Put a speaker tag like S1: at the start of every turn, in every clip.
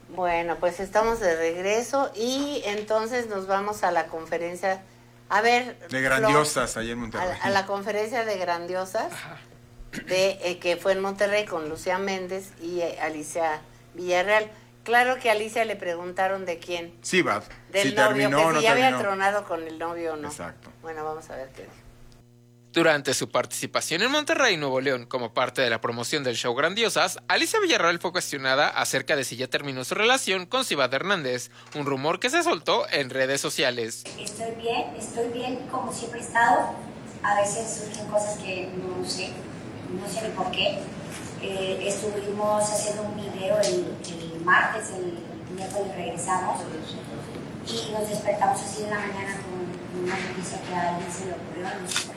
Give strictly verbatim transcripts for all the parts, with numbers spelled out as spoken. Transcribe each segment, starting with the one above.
S1: Bueno, pues estamos de regreso y entonces nos vamos a la conferencia, a ver...
S2: De Grandiosas, Flor, allá en Monterrey.
S1: A, a la conferencia de Grandiosas, de eh, que fue en Monterrey con Lucía Méndez y eh, Alicia Villarreal. Claro que a Alicia le preguntaron de quién.
S2: Sí, va.
S1: Del
S2: si
S1: novio,
S2: terminó
S1: que
S2: o
S1: si
S2: no
S1: ya
S2: terminó.
S1: había tronado con el novio o no.
S2: Exacto.
S1: Bueno, vamos a ver qué dijo.
S3: Durante su participación en Monterrey, Nuevo León, como parte de la promoción del show Grandiosas, Alicia Villarreal fue cuestionada acerca de si ya terminó su relación con Cibat Hernández, un rumor que se soltó en redes sociales.
S4: Estoy bien, estoy bien como siempre he estado. A veces surgen cosas que no sé, no sé ni por qué. Eh, estuvimos haciendo un video el, el martes, el miércoles regresamos y nos despertamos así en la mañana con una noticia que a alguien se le ocurrió.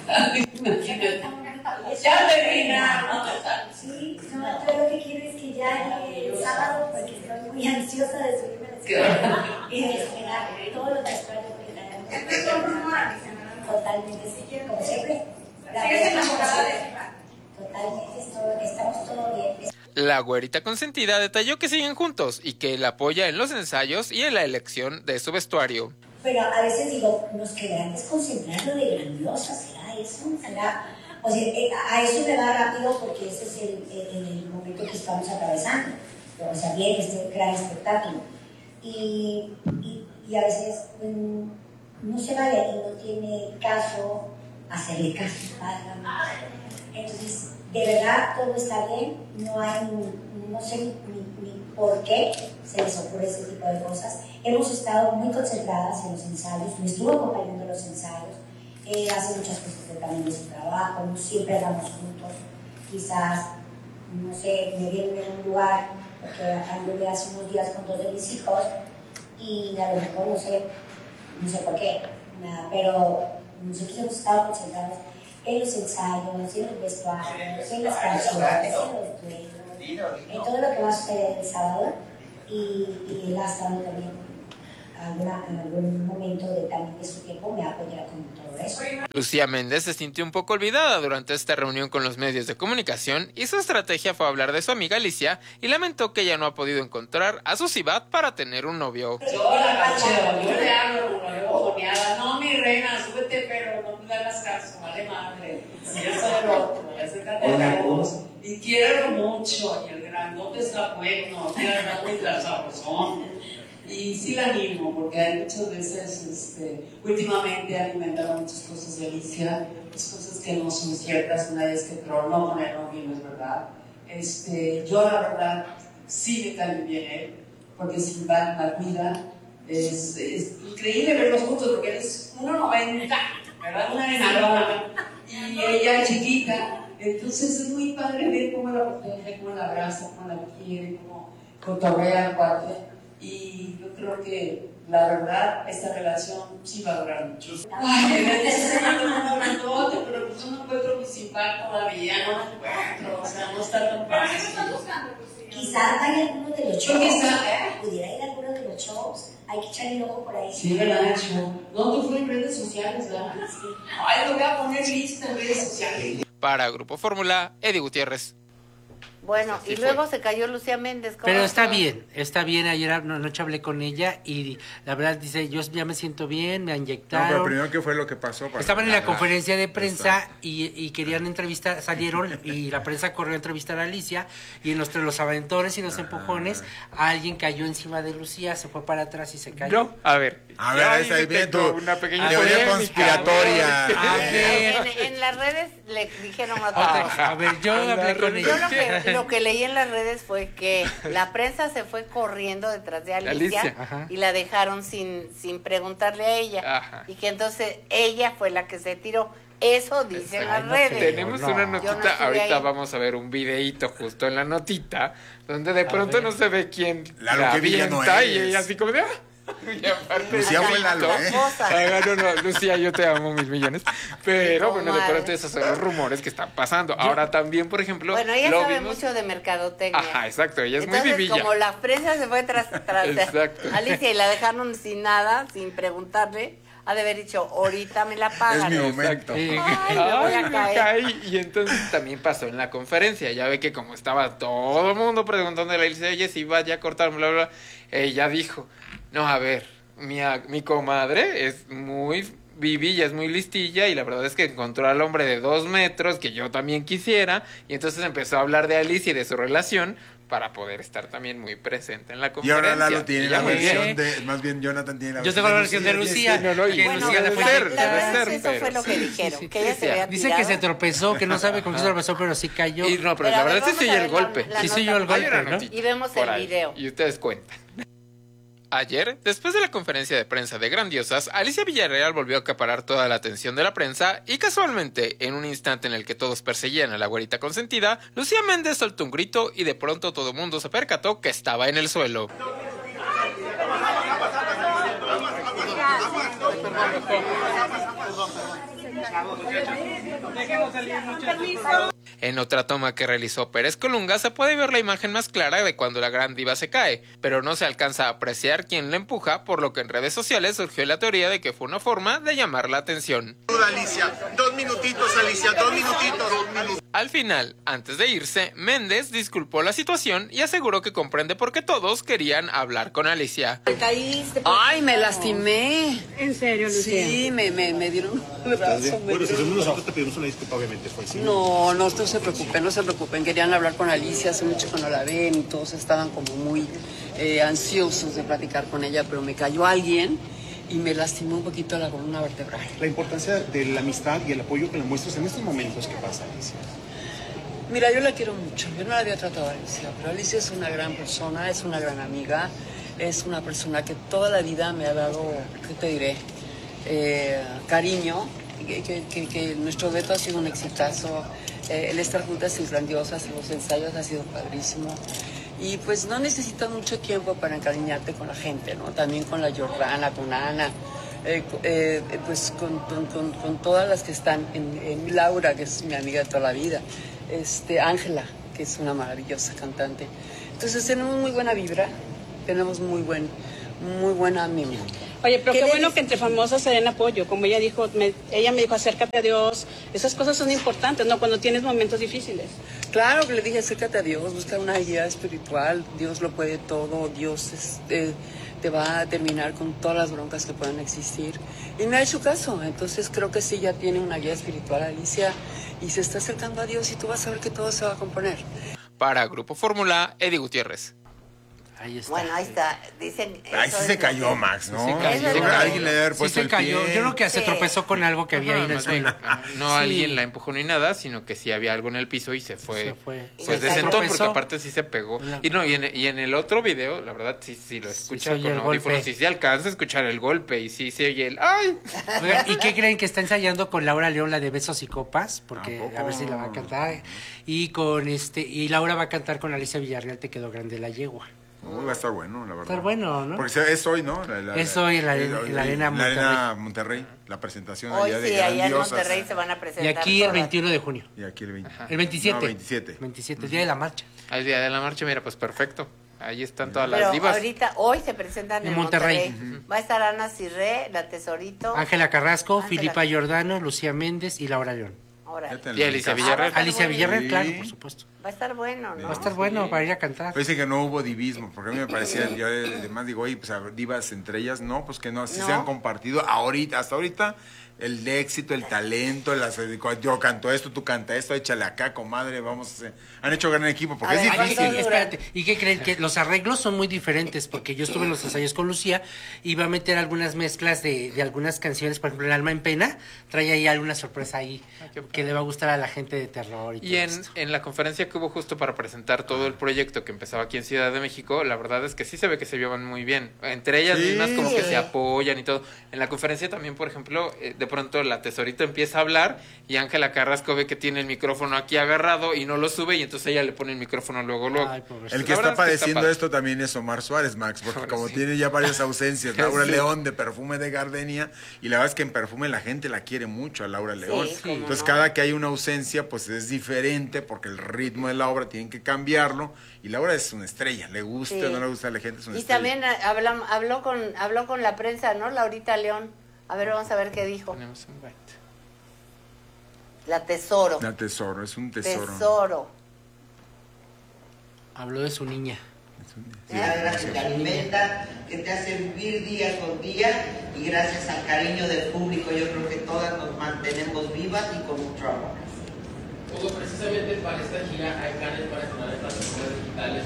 S5: Ya terminamos.
S4: Sí, no, yo lo que quiero es que ya llegue el sábado porque estoy muy ansiosa de subirme a la escuela y de esperar todo lo que extraño que traemos. Totalmente, sí, como siempre.
S5: ¿Sigues enamorada de
S4: Cibat? Totalmente, estoy, estamos todo bien.
S3: La güerita consentida detalló que siguen juntos y que él apoya en los ensayos y en la elección de su vestuario.
S4: Pero a veces digo, nos quedarán desconcentrando de Grandiosas, ¿será eso? ¿Será? O sea, a eso me va rápido porque ese es el, el, el momento que estamos atravesando. O sea, bien, este gran espectáculo. Y, y, y a veces mm, no se vale y no tiene caso hacerle caso. Entonces, de verdad, todo está bien. No hay, no sé ni, ni por qué se les ocurre ese tipo de cosas. Hemos estado muy concentradas en los ensayos, me estuvo acompañando en los ensayos, eh, hace muchas cosas de, también de su trabajo, no siempre andamos juntos, quizás, no sé, me vieron en un lugar, porque anduve hace unos días con dos de mis hijos, y a lo mejor no sé, no sé por qué, nada, pero nosotros hemos estado concentrados en los ensayos, en los vestuarios, en las canciones, en los duelos, en todo lo que va a suceder el sábado, y, y él ha estado también alguna, en algún momento de, también de su tiempo me ha apoyado con todo eso.
S3: Lucía Méndez se sintió un poco olvidada durante esta reunión con los medios de comunicación y su estrategia fue hablar de su amiga Alicia y lamentó que ella no ha podido encontrar a su Cibat para tener un novio.
S5: Yo la cacheo, yo le hablo con la bojoneada, no mi reina, súbete pero no me hagas caso, vale madre, yo soy el otro, ese cantero y quiero mucho, y el grandote está bueno, y el grandote está sabrosón. Y sí la animo, porque hay muchas veces, este, últimamente ha alimentado muchas cosas de Alicia, muchas cosas que no son ciertas, una vez que tronó con el novio, no es verdad. Este, yo la verdad sí me cae muy bien él, porque sin van la cuida, es, es increíble verlos juntos, porque él es uno noventa, ¿verdad? Una enanona, y ella es chiquita, entonces es muy padre ver cómo la protege, cómo la abraza, cómo la quiere, cómo cotorrea al cuate. Y yo creo que la verdad esta relación sí va a durar mucho. Ay, me estás enseñando un grandote, pero pues un encuentro principal todavía no lo encuentro, o sea, no está tan fácil.
S4: Quizás vaya alguno de los shows, pudiera ir a alguno de los shows, hay que echarle el ojo por ahí.
S5: Sí, ¿verdad, Nacho? No, tú fue en redes sociales, ¿verdad? Sí. Ay, lo voy a poner lista en redes sociales.
S3: Para Grupo Fórmula, Eddie Gutiérrez.
S1: Bueno,
S3: Así
S1: y
S3: fue.
S1: luego se cayó Lucía Méndez.
S6: Pero está
S1: fue?
S6: bien, está bien. Ayer anoche hablé con ella y la verdad dice, yo ya me siento bien, me
S2: No,
S6: inyectaron.
S2: pero primero, ¿qué fue lo que pasó? Para
S6: Estaban en la
S2: hablar?
S6: conferencia de prensa
S2: Exacto.
S6: y, y querían entrevistar, salieron y la prensa corrió a entrevistar a Alicia y entre los aventones y los empujones alguien cayó encima de Lucía, se fue para atrás y se cayó.
S3: No, a ver.
S2: A
S3: ya
S2: ver, esa
S3: ahí
S2: es bien
S3: tengo
S2: tu
S3: una pequeña
S2: teoría
S3: polémica.
S2: conspiratoria.
S6: A ver.
S1: En, en las redes le dijeron otra cosa.
S6: A ver, yo hablé con
S1: Yo
S6: ella.
S1: lo que, lo que leí en las redes fue que la prensa se fue corriendo detrás de Alicia,
S3: Alicia, ajá.
S1: y la dejaron sin, sin preguntarle a ella.
S3: Ajá.
S1: Y que entonces ella fue la que se tiró. Eso dicen las
S6: Ay, no
S1: redes.
S6: creo.
S3: Tenemos
S6: No.
S3: una
S1: Yo no
S3: notita,
S1: estuve
S3: ahorita
S1: ahí.
S3: vamos a ver un videíto justo en la notita, donde de pronto
S6: ver.
S3: no se ve quién
S2: Lalo,
S3: la
S2: qué villano
S3: avienta y
S2: eres.
S3: ella así como de... "Ah". Y aparte
S2: Lucía
S3: el
S2: fue
S3: grito.
S2: Lalo, ¿eh?
S3: Ah, no, no, Lucía, yo te amo mil millones. Pero
S1: Como
S3: bueno, de
S1: madre.
S3: pronto esos son los rumores que están pasando. Ahora también, por ejemplo,
S1: Bueno, ella
S3: lo
S1: sabe
S3: vimos...
S1: mucho de mercadotecnia.
S3: Ajá, exacto, ella es
S1: Entonces,
S3: muy vivilla.
S1: como la prensa se fue tras, tras de
S3: Exacto.
S1: Alicia y la dejaron sin nada, sin preguntarle, ha de haber dicho, ahorita me la pagan.
S2: Es mi momento.
S3: Y,
S1: Ay, me voy a
S3: ay, me
S1: caer.
S3: caí. Y entonces también pasó en la conferencia. Ya ve que como estaba todo el mundo preguntando a la Alicia, oye, si va ya a cortar, bla, bla, ella dijo, no, a ver, mi, mi comadre es muy vivilla, es muy listilla, y la verdad es que encontró al hombre de dos metros que yo también quisiera, y entonces empezó a hablar de Alicia y de su relación para poder estar también muy presente en la
S2: Y
S3: conferencia.
S2: ahora Lalo tiene
S3: Y ya
S2: la
S3: muy bien.
S2: versión de, más bien Jonathan tiene la
S6: Yo tengo la versión de Lucía.
S3: Sí, no, no, y
S6: que
S1: Bueno,
S6: Lucía
S3: debe
S6: la
S1: la,
S6: fue
S3: ser,
S1: la
S3: debe
S1: verdad
S3: ser,
S1: es eso
S3: pero
S1: fue lo que
S3: sí,
S1: dijeron,
S3: sí, sí,
S1: que ella
S3: sí,
S1: se había
S6: Dice que se
S1: tirado.
S6: tropezó, que no sabe con qué se tropezó, pero sí cayó.
S3: Y no, pero,
S1: Pero
S3: la
S1: a ver,
S3: verdad sí
S1: vamos
S3: se
S1: a
S3: oye
S1: ver
S3: el
S1: la-
S3: golpe.
S1: la
S6: Sí se oyó el
S1: nota.
S3: Hay una
S6: golpe, ¿no?
S3: notita
S1: Y vemos
S3: por
S1: el
S3: ahí,
S1: video.
S3: y ustedes cuentan. Ayer, después de la conferencia de prensa de Grandiosas, Alicia Villarreal volvió a acaparar toda la atención de la prensa y casualmente, en un instante en el que todos perseguían a la güerita consentida, Lucía Méndez soltó un grito y de pronto todo el mundo se percató que estaba en el suelo. En otra toma que realizó Pérez Colunga se puede ver la imagen más clara de cuando la gran diva se cae, pero no se alcanza a apreciar quién la empuja, por lo que en redes sociales surgió la teoría de que fue una forma de llamar la atención.
S7: Alicia, dos minutitos, Alicia, dos minutitos.
S3: Al final, antes de irse, Méndez disculpó la situación y aseguró que comprende por qué todos querían hablar con Alicia.
S5: Ay, me lastimé.
S8: ¿En serio, Lucía?
S5: Sí, me, me, me dieron un brazo. me
S7: Bueno, si
S5: dieron-
S7: somos nosotros te pedimos una disculpa, obviamente fue así.
S5: No, no, no se preocupen, no se preocupen. Querían hablar con Alicia, hace mucho que no la ven y todos estaban como muy eh, ansiosos de platicar con ella, pero me cayó alguien y me lastimó un poquito la columna vertebral.
S7: La importancia de la amistad y el apoyo que le muestras en estos momentos que pasa, Alicia.
S5: Mira, yo la quiero mucho. Yo no la había tratado a Alicia, pero Alicia es una gran persona, es una gran amiga, es una persona que toda la vida me ha dado, ¿qué te diré? Eh, cariño, que, que, que, que nuestro dueto ha sido un exitazo, eh, el estar juntas y grandiosas en los ensayos ha sido padrísimo. Y pues no necesitas mucho tiempo para encariñarte con la gente, ¿no? También con la Jordana, con Ana, eh, eh, pues con, con, con, con todas las que están, en, en Laura, que es mi amiga de toda la vida, este, Ángela, que es una maravillosa cantante. Entonces tenemos muy buena vibra, tenemos muy buen, muy buena ánimo.
S8: Oye, pero
S5: ¿Qué
S8: qué,
S5: le
S8: bueno
S5: dices?
S8: que entre famosas se den apoyo. Como ella dijo, me- ella me dijo, acércate a Dios. Esas cosas son importantes, ¿no? Cuando tienes momentos difíciles.
S5: Claro que le dije, acércate a Dios, busca una guía espiritual, Dios lo puede todo, Dios este, te va a terminar con todas las broncas que puedan existir. Y me ha hecho caso, entonces creo que sí, ya tiene una guía espiritual Alicia y se está acercando a Dios y tú vas a ver que todo se va a componer.
S3: Para Grupo Fórmula, Eddie Gutiérrez.
S6: Ahí está.
S1: Bueno, ahí está. Dicen.
S2: Ahí
S1: eso
S2: sí
S1: es
S2: se
S1: lo
S2: cayó,
S1: que-
S2: Max, ¿no?
S3: Se cayó.
S2: Yo creo que alguien le debe haber
S6: Sí
S2: puesto
S6: se
S2: el
S6: cayó.
S2: pie.
S6: Yo creo que se
S1: Sí.
S6: tropezó con algo que había ahí en el
S3: Más bien,
S6: suelo.
S3: no
S6: Sí.
S3: alguien la empujó ni nada, sino que sí había algo en el piso y se fue.
S6: Se fue.
S1: Y
S3: Pues
S1: se
S3: de sentón, porque
S6: tropezó.
S3: aparte sí se pegó.
S6: La-
S3: Y no, y en, y en el otro video, la verdad, sí, sí lo
S6: Sí
S3: escucha
S6: se oye
S3: con
S6: el
S3: audífonos,
S6: golpe.
S3: sí se alcanza a escuchar el golpe y sí se oye el ¡ay!
S6: Oigan, ¿y qué creen que está ensayando con Laura León la de Besos y Copas? Porque
S2: ¿A poco?
S6: a ver si la va a cantar. Y con este y Laura va a cantar con Alicia Villarreal, Te quedó grande la yegua.
S2: Uy, va a estar bueno, la verdad.
S6: Estar bueno, ¿no?
S2: Porque se- es hoy, ¿no? La- la-
S6: Es hoy en la-
S2: eh,
S6: en la Arena
S2: la Arena Monterrey. La presentación
S1: Hoy
S2: allá de
S1: sí, allá en
S2: Grandiosas.
S1: Monterrey se van a
S6: Y
S1: presentar.
S6: aquí el
S1: todas.
S6: veintiuno de junio.
S2: Y aquí el veinte.
S6: El veintisiete.
S2: No, veintisiete.
S6: veintisiete, el día de la marcha.
S3: Al día de la marcha, mira, pues perfecto. Ahí están todas
S1: Pero
S3: las divas.
S1: ahorita, hoy se presentan en,
S6: En Monterrey.
S1: Monterrey. Va a estar Ana Cirré, la Tesorito.
S6: Ángela Carrasco,
S1: Ángela-
S6: Filipa Giordano, Lucía Méndez y Laura León.
S1: Órale.
S2: Ya te
S3: Y Alicia
S2: lo-
S3: Villarreal.
S6: Alicia
S1: bueno.
S6: Villarreal,
S2: Sí.
S6: claro, por supuesto.
S1: Va a estar bueno, ¿no?
S6: Va a estar bueno para ir a cantar.
S2: Pero dicen que no hubo divismo, porque a mí me parecía, yo además digo, oye, pues a ver, divas entre ellas, no, pues que no, así
S1: No.
S2: se han compartido ahorita, hasta ahorita, el éxito, el talento, las, yo canto esto, tú canta esto, échale acá, comadre, vamos a hacer. Han hecho gran equipo, porque
S1: A
S2: es
S1: ver,
S6: Ay,
S2: difícil.
S1: ¿cuánto
S6: espérate, ¿y qué creen? Que los arreglos son muy diferentes, porque yo estuve en los ensayos con Lucía, iba a meter algunas mezclas de, de algunas canciones, por ejemplo, El alma en pena, trae ahí alguna sorpresa ahí,
S3: qué
S6: que le va a gustar a la gente de terror y,
S3: Y
S6: todo
S3: en,
S6: esto.
S3: en la conferencia que hubo justo para presentar todo el proyecto que empezaba aquí en Ciudad de México, la verdad es que sí se ve que se llevan muy bien. Entre ellas
S2: Sí.
S3: mismas como que
S1: Sí.
S3: se apoyan y todo. En la conferencia también, por ejemplo, eh, de pronto la Tesorito empieza a hablar y Ángela Carrasco ve que tiene el micrófono aquí agarrado y no lo sube y entonces ella le pone el micrófono luego, luego.
S6: Ay, pobrecito.
S2: El
S3: La
S2: que
S3: verdad
S2: está
S3: es que está
S2: padeciendo
S3: padre.
S2: esto también es Omar Suárez, Max, porque
S3: Ahora
S2: como
S3: sí.
S2: tiene ya varias ausencias, Laura
S3: Sí.
S2: León de Perfume de Gardenia, y la verdad es que en Perfume la gente la quiere mucho a Laura León.
S1: cómo
S2: Entonces
S1: no.
S2: cada que hay una ausencia, pues es diferente, porque el ritmo de la obra tienen que cambiarlo, y Laura es una estrella, le gusta
S1: Sí.
S2: o no le gusta a la gente, es una
S1: Y
S2: estrella.
S1: también habló, habló con habló con la prensa, ¿no? Laurita León. A ver, vamos a ver qué dijo.
S3: Tenemos un invite.
S1: La Tesoro.
S2: La Tesoro, es un tesoro.
S1: Tesoro.
S6: Habló de su niña.
S9: La que te alimenta, que te hace vivir día con día, y gracias al cariño del público yo creo que todas nos mantenemos vivas y con mucho amor.
S10: Hugo, precisamente para esta gira hay planes para estrenar en plataformas digitales.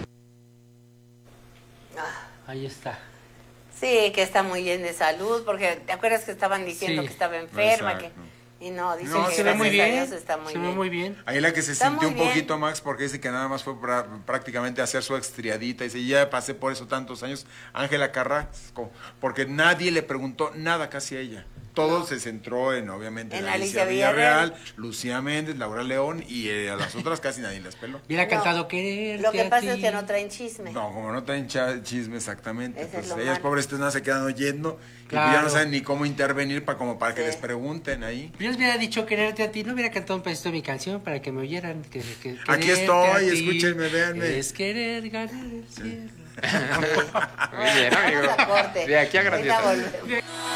S1: Ah,
S6: Ahí está.
S1: sí, que está muy bien de salud, porque ¿te acuerdas que estaban diciendo
S6: Sí.
S1: que estaba enferma?
S2: Exacto.
S1: Que, y no, dice
S2: No,
S1: que
S6: se ve muy
S1: gracias a
S6: bien.
S1: Dios está muy
S6: se ve
S1: bien.
S6: muy bien.
S2: Ahí la que se
S1: Está
S2: sintió
S1: muy
S2: un
S1: bien.
S2: poquito, Max, porque dice que nada más fue pra- prácticamente hacer su extriadita. Dice, ya pasé por eso tantos años. Ángela Carrasco, porque nadie le preguntó nada casi a ella. Todo
S1: No.
S2: se centró en, obviamente,
S1: En
S2: en
S1: Alicia
S2: Alicia
S1: Villarreal.
S2: Villarreal, Lucía Méndez, Laura León, y eh, a las otras casi nadie las peló.
S6: Hubiera
S1: No.
S6: cantado querer.
S1: Lo que pasa es que no traen chisme.
S2: No, como no traen cha- chisme exactamente.
S1: Ese es
S2: Pues
S1: lo
S2: ellas
S1: malo.
S2: pobres nada se quedan oyendo y
S6: Claro.
S2: pues ya no saben ni cómo intervenir para como para que
S1: Sí.
S2: les pregunten ahí.
S6: Yo les hubiera dicho quererte a ti, no hubiera cantado un pedacito de mi canción para que me oyeran. Que, que-
S2: Aquí
S6: quererte
S2: estoy,
S6: a ti
S2: escúchenme, véanme.
S6: Es querer ganar el cielo.
S3: Muy bien, amigo.
S1: Vamos a corte.
S3: De aquí a
S1: Ahorita
S3: grandiosa.
S1: volvemos.